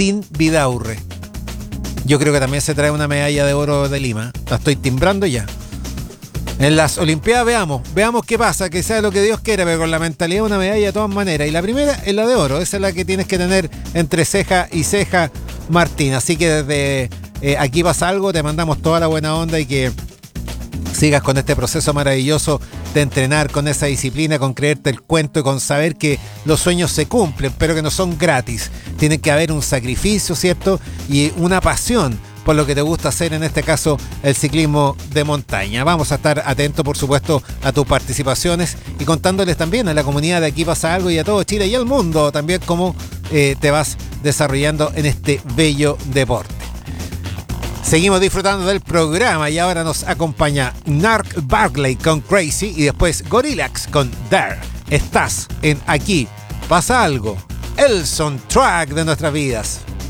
Martín Vidaurre. Yo creo que también se trae una medalla de oro de Lima. La estoy timbrando ya. En las Olimpiadas veamos qué pasa, que sea lo que Dios quiera, pero con la mentalidad de una medalla de todas maneras. Y la primera es la de oro, esa es la que tienes que tener entre ceja y ceja, Martín. Así que desde Aquí Pasa Algo te mandamos toda la buena onda y que sigas con este proceso maravilloso de entrenar con esa disciplina, con creerte el cuento y con saber que los sueños se cumplen, pero que no son gratis. Tiene que haber un sacrificio, ¿cierto? Y una pasión por lo que te gusta hacer, en este caso el ciclismo de montaña. Vamos a estar atentos, por supuesto, a tus participaciones y contándoles también a la comunidad de Aquí Pasa Algo y a todo Chile y al mundo también cómo te vas desarrollando en este bello deporte. Seguimos disfrutando del programa y ahora nos acompaña Narc Barkley con Crazy y después Gorillaz con Dare. Estás en Aquí Pasa Algo, el soundtrack de nuestras vidas.